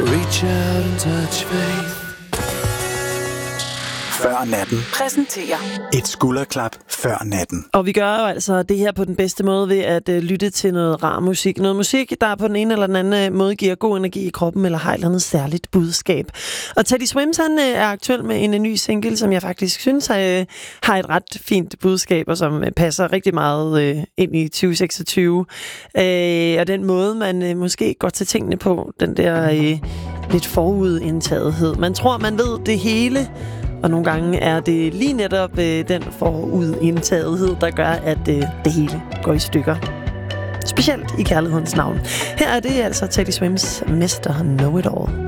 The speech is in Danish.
Reach out and touch faith. Før natten. Præsenterer Et skulderklap før natten. Og vi gør jo altså det her på den bedste måde ved at lytte til noget rar musik. Noget musik, der på den ene eller den anden måde giver god energi i kroppen, eller har et eller andet særligt budskab. Og Teddy Swims, han er aktuel med en ny single, som jeg faktisk synes har et ret fint budskab, og som passer rigtig meget ind i 2026. Og den måde, man måske går til tingene på, den der lidt forudindtagethed. Man tror, man ved det hele, og nogle gange er det lige netop den forudindtagethed, der gør, at det hele går i stykker. Specielt i kærlighedens navn. Her er det altså Teddy Swims Mr. Know It All.